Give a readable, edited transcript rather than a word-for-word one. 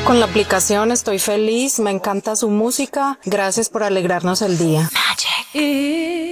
Con la aplicación estoy feliz, me encanta su música. Gracias por alegrarnos el día. Magic.